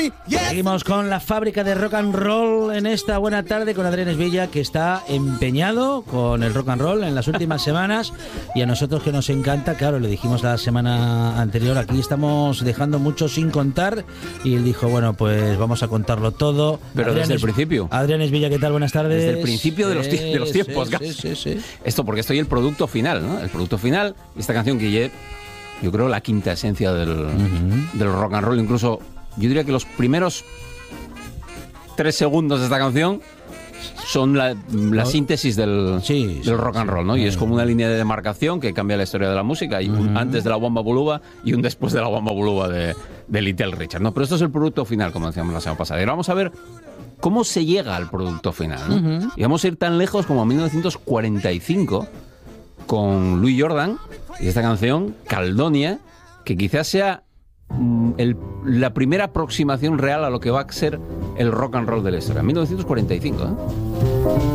Seguimos con la fábrica de rock and roll en esta buena tarde con Adrián Esvilla, que está empeñado con el rock and roll en las últimas semanas, y a nosotros que nos encanta. Claro, le dijimos la semana anterior, aquí estamos dejando mucho sin contar, y él dijo, bueno, pues vamos a contarlo todo. Pero desde el principio. Adrián Esvilla, ¿qué tal? Buenas tardes. Desde el principio de los tiempos. Sí. Esto porque estoy el producto final, ¿no? El producto final, esta canción que yo creo la quinta esencia del rock and roll. Incluso yo diría que los primeros 3 segundos de esta canción son la síntesis del rock and roll, ¿no? Y es como una línea de demarcación que cambia la historia de la música. Hay un antes de la Wamba Buluba y un después de la Wamba Buluba de Little Richard, ¿no? Pero esto es el producto final, como decíamos la semana pasada. Y ahora vamos a ver cómo se llega al producto final, ¿no? Y vamos a ir tan lejos como a 1945 con Louis Jordan y esta canción, Caledonia, que quizás sea la primera aproximación real a lo que va a ser el rock and roll de la historia. 1945, ¿eh?